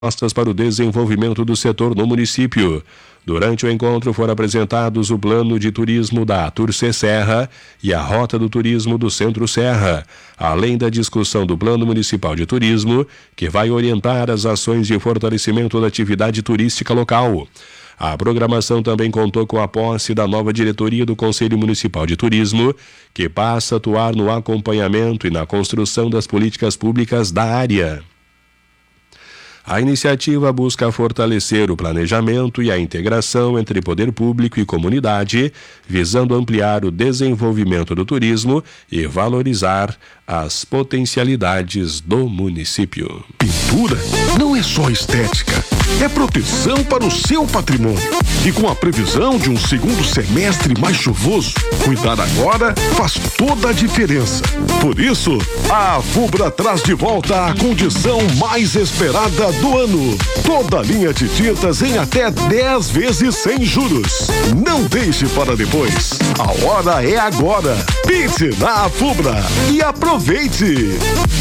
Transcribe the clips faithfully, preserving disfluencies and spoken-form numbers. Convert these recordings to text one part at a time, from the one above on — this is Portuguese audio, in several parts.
propostas para o desenvolvimento do setor no município. Durante o encontro foram apresentados o plano de turismo da Turce Serra e a rota do turismo do Centro Serra, além da discussão do Plano Municipal de Turismo, que vai orientar as ações de fortalecimento da atividade turística local. A programação também contou com a posse da nova diretoria do Conselho Municipal de Turismo, que passa a atuar no acompanhamento e na construção das políticas públicas da área. A iniciativa busca fortalecer o planejamento e a integração entre poder público e comunidade, visando ampliar o desenvolvimento do turismo e valorizar as potencialidades do município. Pintura não é só estética, é proteção para o seu patrimônio. E com a previsão de um segundo semestre mais chuvoso, cuidar agora faz toda a diferença. Por isso, a Fubra traz de volta a condição mais esperada do ano. Toda a linha de tintas em até dez vezes sem juros. Não deixe para depois. A hora é agora. Pinte na Fubra e aproveite.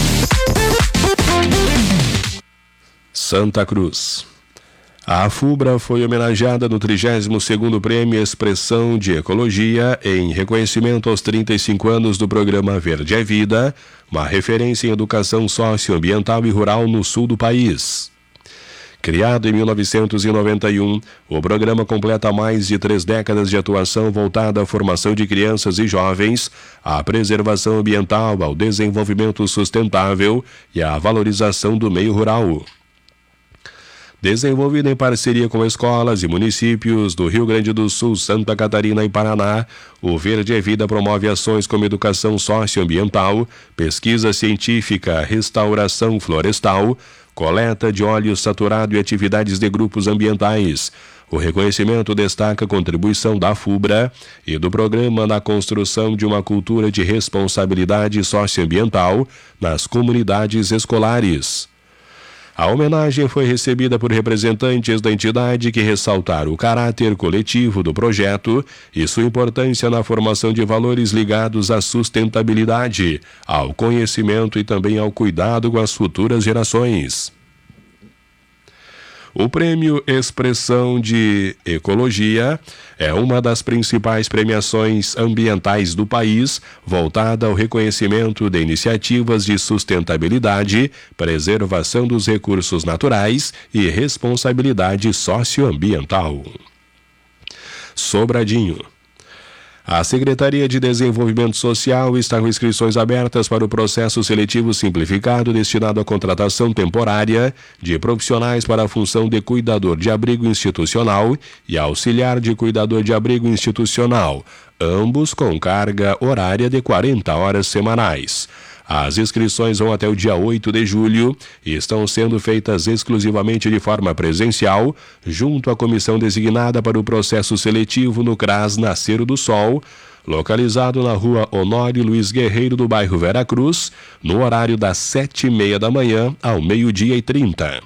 Santa Cruz. A Fubra foi homenageada no trigésimo segundo Prêmio Expressão de Ecologia em reconhecimento aos trinta e cinco anos do programa Verde é Vida, uma referência em educação socioambiental e rural no sul do país. Criado em mil novecentos e noventa e um, o programa completa mais de três décadas de atuação voltada à formação de crianças e jovens, à preservação ambiental, ao desenvolvimento sustentável e à valorização do meio rural. Desenvolvido em parceria com escolas e municípios do Rio Grande do Sul, Santa Catarina e Paraná, o Verde é Vida promove ações como educação socioambiental, pesquisa científica, restauração florestal, coleta de óleo saturado e atividades de grupos ambientais. O reconhecimento destaca a contribuição da Fubra e do programa na construção de uma cultura de responsabilidade socioambiental nas comunidades escolares. A homenagem foi recebida por representantes da entidade que ressaltaram o caráter coletivo do projeto e sua importância na formação de valores ligados à sustentabilidade, ao conhecimento e também ao cuidado com as futuras gerações. O Prêmio Expressão de Ecologia é uma das principais premiações ambientais do país, voltada ao reconhecimento de iniciativas de sustentabilidade, preservação dos recursos naturais e responsabilidade socioambiental. Sobradinho. A Secretaria de Desenvolvimento Social está com inscrições abertas para o processo seletivo simplificado destinado à contratação temporária de profissionais para a função de cuidador de abrigo institucional e auxiliar de cuidador de abrigo institucional, ambos com carga horária de quarenta horas semanais. As inscrições vão até o dia oito de julho e estão sendo feitas exclusivamente de forma presencial, junto à comissão designada para o processo seletivo no CRAS Nascer do Sol, localizado na rua Honório Luiz Guerreiro, do bairro Vera Cruz, no horário das sete e meia da manhã ao meio-dia e trinta.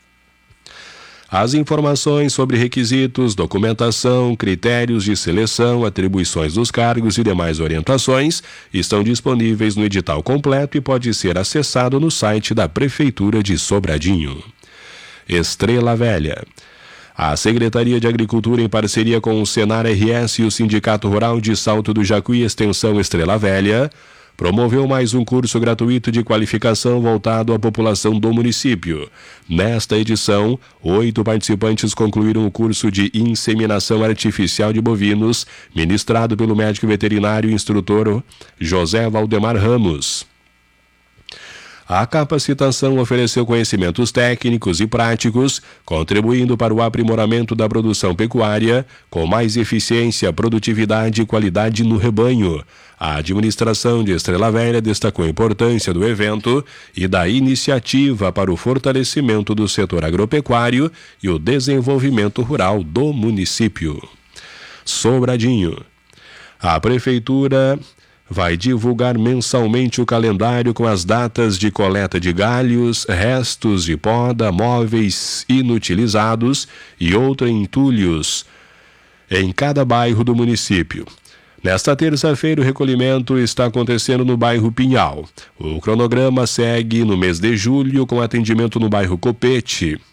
As informações sobre requisitos, documentação, critérios de seleção, atribuições dos cargos e demais orientações estão disponíveis no edital completo e pode ser acessado no site da Prefeitura de Sobradinho. Estrela Velha. A Secretaria de Agricultura, em parceria com o Senar R S e o Sindicato Rural de Salto do Jacuí Extensão Estrela Velha, promoveu mais um curso gratuito de qualificação voltado à população do município. Nesta edição, oito participantes concluíram o curso de inseminação artificial de bovinos, ministrado pelo médico veterinário e instrutor José Valdemar Ramos. A capacitação ofereceu conhecimentos técnicos e práticos, contribuindo para o aprimoramento da produção pecuária, com mais eficiência, produtividade e qualidade no rebanho. A administração de Estrela Velha destacou a importância do evento e da iniciativa para o fortalecimento do setor agropecuário e o desenvolvimento rural do município. Sobradinho. A Prefeitura vai divulgar mensalmente o calendário com as datas de coleta de galhos, restos de poda, móveis inutilizados e outros entulhos em cada bairro do município. Nesta terça-feira, o recolhimento está acontecendo no bairro Pinhal. O cronograma segue no mês de julho com atendimento no bairro Copete.